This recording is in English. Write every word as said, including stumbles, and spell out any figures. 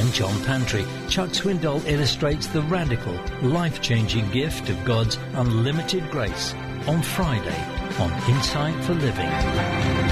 I'm John Pantry. Chuck Swindoll illustrates the radical, life-changing gift of God's unlimited grace on Friday on Insight for Living.